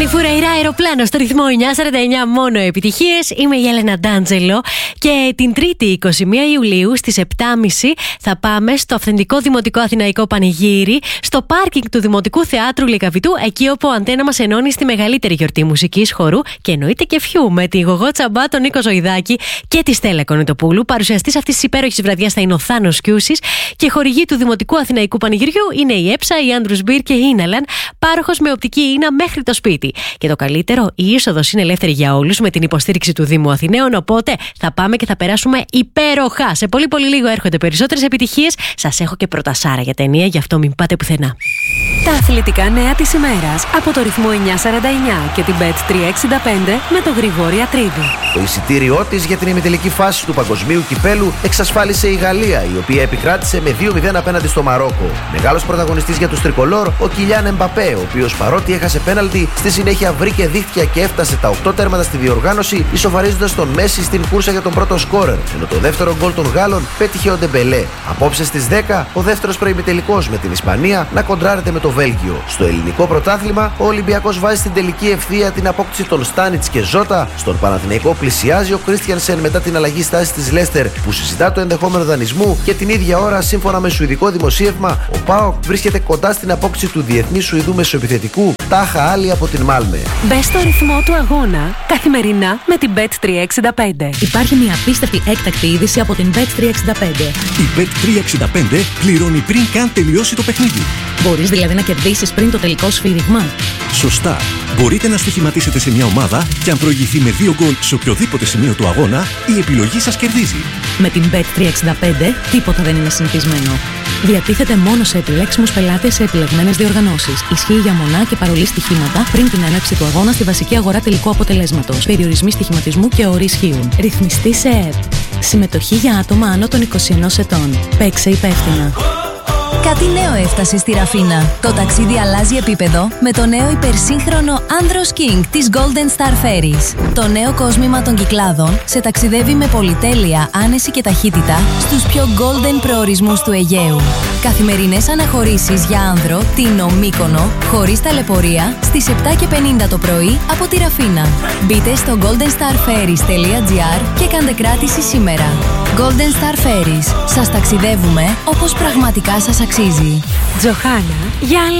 Τζένι Φουρεϊρά, αεροπλάνο στο ρυθμό 949, μόνο επιτυχίες. Είμαι η Έλενα Ντάντζελο και την Τρίτη 21 Ιουλίου στις 7.30 θα πάμε στο αυθεντικό Δημοτικό Αθηναϊκό Πανηγύρι, στο πάρκινγκ του Δημοτικού Θεάτρου Λυκαβητού, εκεί όπου ο Αντένα μας ενώνει στη μεγαλύτερη γιορτή μουσικής, χορού και εννοείται και φιού, με τη Γογό Τσαμπά, τον Νίκο Ζωηδάκη και τη Στέλλα Κονιτοπούλου. Παρουσιαστής αυτής της υπέροχης βραδιάς θα είναι ο Θάνος Κιούσης και χορηγοί του Δημοτικού Αθηναϊκού Πανηγυριού είναι η Έψα, η Άντρους Μπιρ και η Ίναλαν, πάροχος με οπτική ίνα μέχρι το σπίτι. Και το καλύτερο, η είσοδος είναι ελεύθερη για όλους με την υποστήριξη του Δήμου Αθηναίων. Οπότε θα πάμε και θα περάσουμε υπέροχα. Σε πολύ πολύ λίγο έρχονται περισσότερες επιτυχίες. Σας έχω και πρωτασάρα για ταινία, γι' αυτό μην πάτε πουθενά. Τα αθλητικά νέα της ημέρας από το ρυθμό 949 και την Bet365 με τον Γρηγόρη Ατρίδη. Το εισιτήριό της για την ημιτελική φάση του Παγκοσμίου Κυπέλου εξασφάλισε η Γαλλία, η οποία επικράτησε με 2-0 απέναντι στο Μαρόκο. Μεγάλος πρωταγωνιστής για τους Τρικολόρ, ο Κιλιάν Εμπαπέ, ο οποίος παρότι έχασε πέναλτι, στη συνέχεια βρήκε δίχτυα και έφτασε τα 8 τέρματα στη διοργάνωση, ισοφαρίζοντας τον Μέση στην κούρσα για τον πρώτο σκόρερ. Ενώ το δεύτερο γκολ των Γάλλων πέτυχε ο Ντεμπελέ. Απόψε στις 10, ο δεύτερος προημιτελικός με την Ισπανία να κοντράρεται με το Βέλγιο. Στο ελληνικό πρωτάθλημα, ο Ολυμπιακός βάζει στην τελική ευθεία την απόκτηση των Στάνιτς και Ζώτα. Στον Παναθηναϊκό πλησιάζει ο Κρίστιανσεν μετά την αλλαγή στάση της Λέστερ, που συζητά το ενδεχόμενο δανεισμού, και την ίδια ώρα, σύμφωνα με σουηδικό δημοσίευμα, ο ΠΑΟΚ βρίσκεται κοντά στην απόκτηση του διεθνή Σουηδού μεσοεπιθετικού Τάχα Άλλη από την Μάλμε. Μπες στο ρυθμό του αγώνα καθημερινά με την Bet365. Υπάρχει μια απίστευτη έκτακτη είδηση από την Bet365. Η Bet365 πληρώνει πριν καν τελειώσει το παιχνίδι. Μπορείς δηλαδή να κερδίσεις πριν το τελικό σφύριγμα. Σωστά. Μπορείτε να στοιχηματίσετε σε μια ομάδα και αν προηγηθεί με 2 γκολ σε οποιοδήποτε σημείο του αγώνα, η επιλογή σας κερδίζει. Με την Bet365 τίποτα δεν είναι συνηθισμένο. Διατίθεται μόνο σε επιλέξιμους πελάτες σε επιλεγμένες διοργανώσεις. Ισχύει για μονά και παρολί στοιχήματα πριν την έναρξη του αγώνα στη βασική αγορά τελικού αποτελέσματος. Περιορισμοί στοιχηματισμού και όροι ισχύουν. Ρυθμιστή σε ΕΕΠ. Συμμετοχή για άτομα άνω των 21 ετών. Παίξε υπεύθυνα. Κάτι νέο έφτασε στη Ραφίνα. Το ταξίδι αλλάζει επίπεδο με το νέο υπερσύγχρονο Andros King της Golden Star Ferries. Το νέο κόσμημα των Κυκλάδων σε ταξιδεύει με πολυτέλεια, άνεση και ταχύτητα στους πιο golden προορισμούς του Αιγαίου. Καθημερινές αναχωρήσεις για άνδρο, Τίνο, Μύκονο, χωρίς ταλαιπωρία, στις 7:50 το πρωί από τη Ραφίνα. Μπείτε στο goldenstarferries.gr και κάντε κράτηση σήμερα. Golden Star Ferries. Σας ταξιδεύουμε όπως πραγματικά σας αξίζει. Τζοχάνα, για